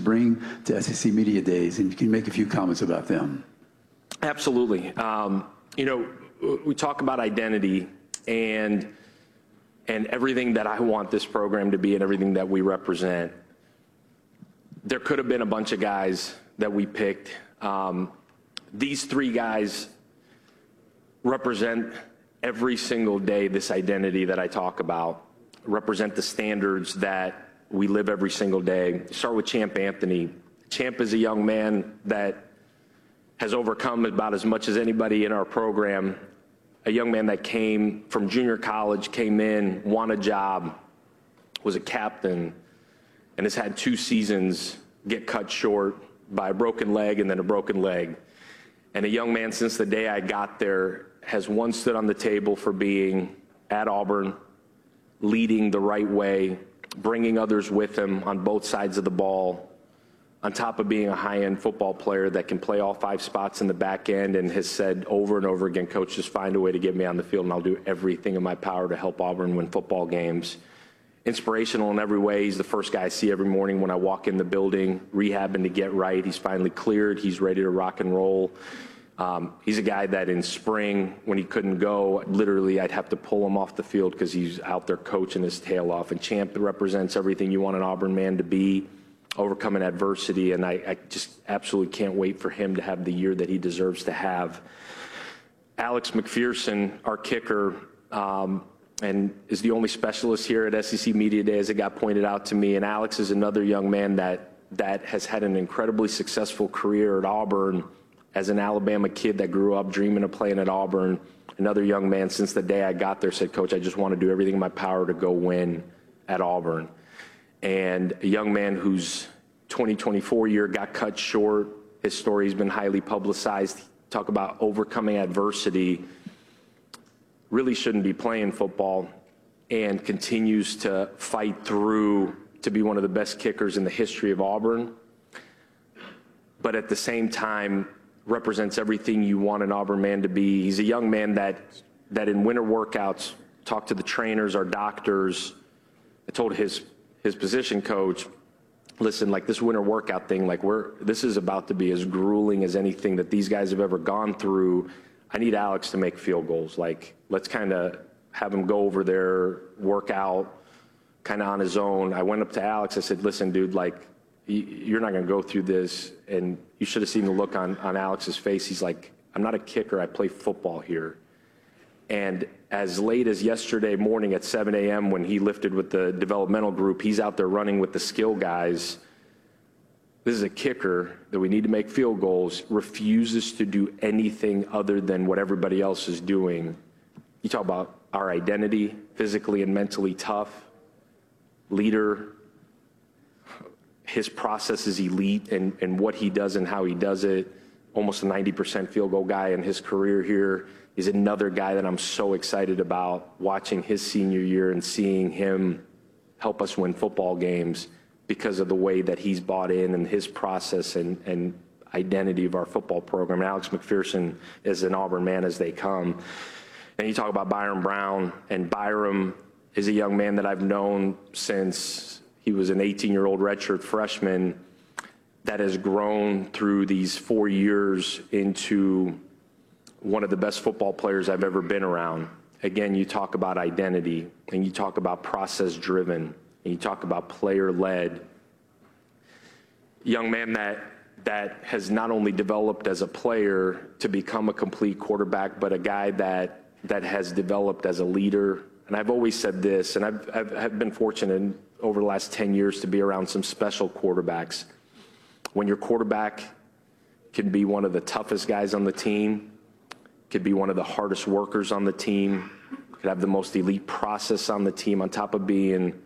bring to SEC Media Days, and you can make a few comments about them. Absolutely. You know, we talk about identity and everything that I want this program to be and everything that we represent. There could have been a bunch of guys that we picked. These three guys represent every single day this identity that I talk about, represent the standards that we live every single day. Start with Champ Anthony. Champ is a young man that has overcome about as much as anybody in our program. A young man that came from junior college, came in, won a job, was a captain, and has had 2 seasons get cut short by a broken leg and then a broken leg. And a young man, since the day I got there, has one, stood on the table for being at Auburn, leading the right way, bringing others with him on both sides of the ball, on top of being a high-end football player that can play all 5 spots in the back end, and has said over and over again, Coach, just find a way to get me on the field and I'll do everything in my power to help Auburn win football games. Inspirational in every way. He's the first guy I see every morning when I walk in the building, rehabbing to get right. He's finally cleared. He's ready to rock and roll. He's a guy that in spring, when he couldn't go, literally I'd have to pull him off the field because he's out there coaching his tail off. And Champ represents everything you want an Auburn man to be, overcoming adversity, and I just absolutely can't wait for him to have the year that he deserves to have. Alex McPherson, our kicker, and is the only specialist here at SEC Media Day, as it got pointed out to me. And Alex is another young man that has had an incredibly successful career at Auburn as an Alabama kid that grew up dreaming of playing at Auburn. Another young man, since the day I got there, said, Coach, I just want to do everything in my power to go win at Auburn. And a young man whose 2024 year got cut short. His story has been highly publicized. Talk about overcoming adversity. Really shouldn't be playing football and continues to fight through to be one of the best kickers in the history of Auburn. But at the same time, represents everything you want an Auburn man to be. He's a young man that in winter workouts, talked to the trainers, our doctors. I told his position coach, listen, like this winter workout thing, like this is about to be as grueling as anything that these guys have ever gone through. I need Alex to make field goals. Like, let's kind of have him go over there, work out kind of on his own. I went up to Alex. I said, listen, dude, like, you're not going to go through this. And you should have seen the look on Alex's face. He's like, I'm not a kicker. I play football here. And as late as yesterday morning at 7 a.m. when he lifted with the developmental group, he's out there running with the skill guys. This is a kicker that we need to make field goals, refuses to do anything other than what everybody else is doing. You talk about our identity, physically and mentally tough, leader. His process is elite, and what he does and how he does it. Almost a 90% field goal guy in his career here. Is another guy that I'm so excited about watching his senior year and seeing him help us win football games because of the way that he's bought in and his process and identity of our football program. And Alex McPherson is an Auburn man as they come. And you talk about Byron Brown, and Byron is a young man that I've known since he was an 18-year-old redshirt freshman that has grown through these 4 years into one of the best football players I've ever been around. Again, you talk about identity, and you talk about process-driven, and you talk about player-led. Young man that has not only developed as a player to become a complete quarterback, but a guy that has developed as a leader. And I've always said this, and I've been fortunate over the last 10 years to be around some special quarterbacks. When your quarterback can be one of the toughest guys on the team, could be one of the hardest workers on the team, could have the most elite process on the team, on top of being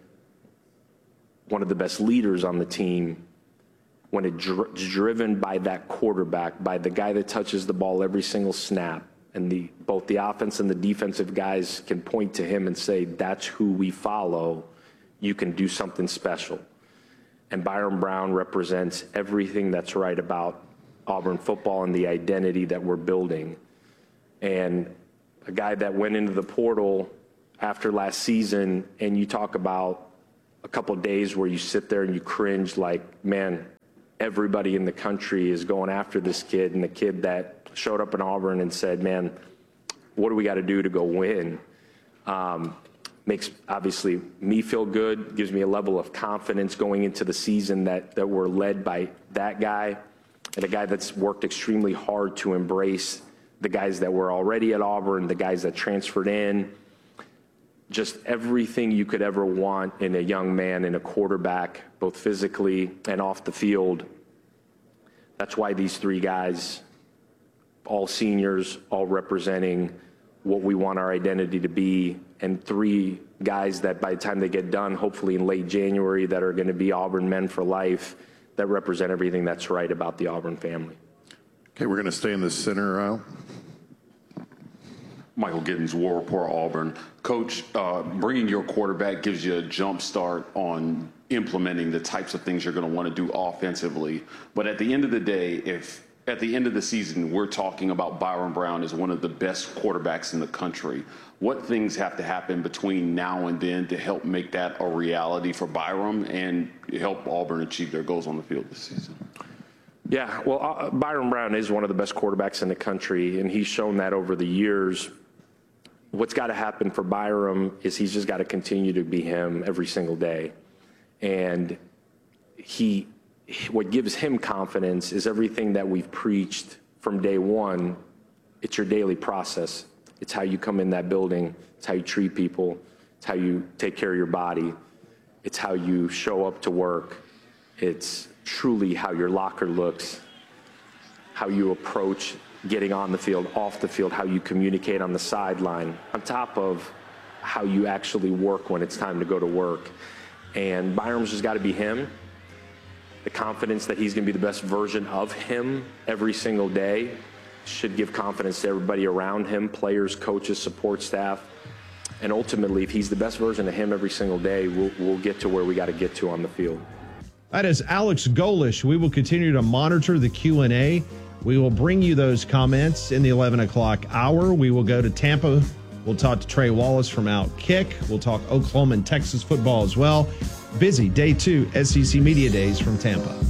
one of the best leaders on the team, when it's driven by that quarterback, by the guy that touches the ball every single snap, and both the offense and the defensive guys can point to him and say, that's who we follow, you can do something special. And Byron Brown represents everything that's right about Auburn football and the identity that we're building. And a guy that went into the portal after last season, and you talk about a couple of days where you sit there and you cringe like, man, everybody in the country is going after this kid, and the kid that showed up in Auburn and said, man, what do we got to do to go win? Makes, obviously, me feel good, gives me a level of confidence going into the season that we're led by that guy, and a guy that's worked extremely hard to embrace the guys that were already at Auburn, the guys that transferred in, just everything you could ever want in a young man, in a quarterback, both physically and off the field. That's why these three guys, all seniors, all representing what we want our identity to be, and three guys that by the time they get done, hopefully in late January, that are going to be Auburn men for life, that represent everything that's right about the Auburn family. Okay, we're going to stay in the center aisle. Michael Giddens, War Report, Auburn. Coach, bringing your quarterback gives you a jump start on implementing the types of things you're going to want to do offensively. But at the end of the day, if at the end of the season we're talking about Byrum Brown as one of the best quarterbacks in the country, what things have to happen between now and then to help make that a reality for Byrum and help Auburn achieve their goals on the field this season? Yeah, well, Byrum Brown is one of the best quarterbacks in the country, and he's shown that over the years. What's got to happen for Byrum is he's just got to continue to be him every single day. And what gives him confidence is everything that we've preached from day one. It's your daily process. It's how you come in that building. It's how you treat people. It's how you take care of your body. It's how you show up to work. It's truly how your locker looks, how you approach getting on the field, off the field, how you communicate on the sideline, on top of how you actually work when it's time to go to work. And Byrum's just got to be him. The confidence that he's going to be the best version of him every single day should give confidence to everybody around him, players, coaches, support staff. And ultimately, if he's the best version of him every single day, we'll get to where we got to get to on the field. That is Alex Golesh. We will continue to monitor the Q&A. We will bring you those comments in the 11 o'clock hour. We will go to Tampa. We'll talk to Trey Wallace from Outkick. We'll talk Oklahoma and Texas football as well. Busy day 2 SEC Media Days from Tampa.